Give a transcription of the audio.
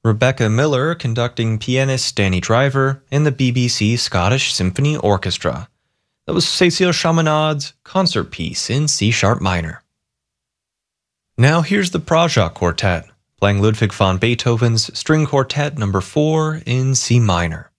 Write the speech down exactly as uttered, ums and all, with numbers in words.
Rebecca Miller conducting pianist Danny Driver in the B B C Scottish Symphony Orchestra. That was Cécile Chaminade's concert piece in C sharp minor. Now here's the Prajak Quartet, playing Ludwig van Beethoven's String Quartet number four in C minor.